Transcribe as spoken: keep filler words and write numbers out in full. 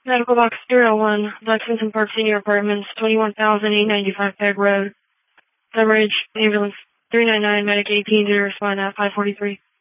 Medical box zero one, Lexington Park Senior Apartments, twenty-one thousand eight ninety-five Peg Road. Coverage, ambulance three nine nine, medic eighteen, due to respond at five forty-three.